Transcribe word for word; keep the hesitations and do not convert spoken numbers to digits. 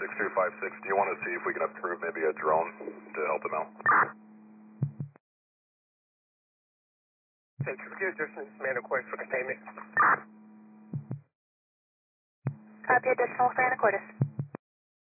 six two five six, do you want to see if we can approve maybe a drone to help them out? Six two distance, man request for containment. Copy additional for Anacortes.